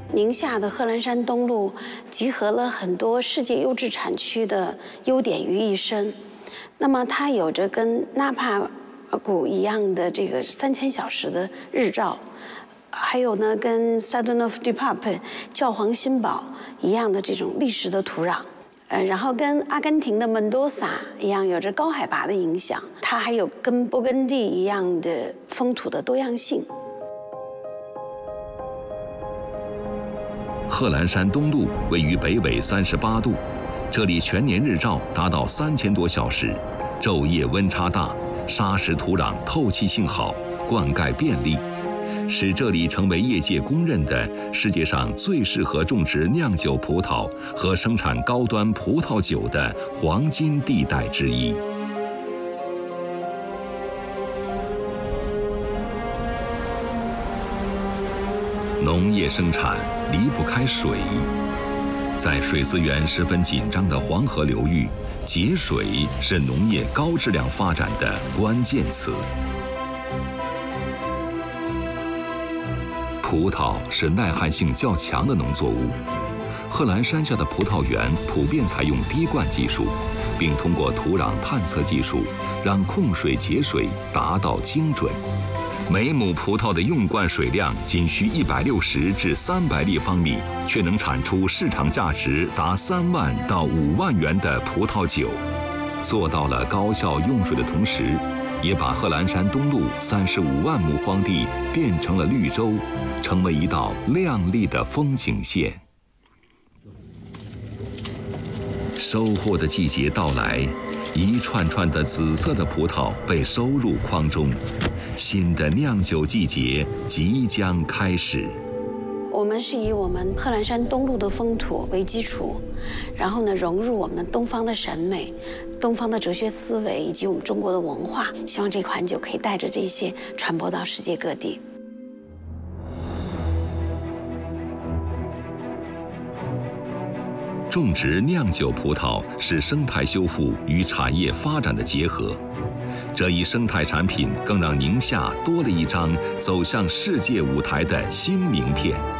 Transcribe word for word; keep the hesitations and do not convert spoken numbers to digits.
宁夏的贺兰山东路集合了很多世界优质产区的优点于一身。那么它有着跟纳帕谷一样的这个三千小时的日照，还有呢跟 Southern of Depap 教皇新堡一样的这种历史的土壤。呃，然后跟阿根廷的门多萨一样，有着高海拔的影响。它还有跟勃艮第一样的风土的多样性。 贺兰山东路位于北纬三十八度，这里全年日照达到三千多小时，昼夜温差大，砂石土壤透气性好，灌溉便利，使这里成为业界公认的世界上最适合种植酿酒葡萄和生产高端葡萄酒的黄金地带之一。农业生产离不开水，在水资源十分紧张的黄河流域，节水是农业高质量发展的关键词。葡萄是耐旱性较强的农作物，贺兰山下的葡萄园普遍采用滴灌技术，并通过土壤探测技术，让控水节水达到精准。每亩葡萄的用灌水量仅需一百六十至三百立方米，却能产出市场价值达三万到五万元的葡萄酒，做到了高效用水的同时，也把贺兰山东路三十五万亩荒地变成了绿洲，成为一道亮丽的风景线。收获的季节到来，一串串的紫色的葡萄被收入筐中，新的酿酒季节即将开始。 我们是以我们贺兰山东路的风土为基础，然后呢融入我们东方的审美、东方的哲学思维以及我们中国的文化，希望这款酒可以带着这些传播到世界各地。 种植酿酒葡萄是生态修复与产业发展的结合，这一生态产品更让宁夏多了一张走向世界舞台的新名片。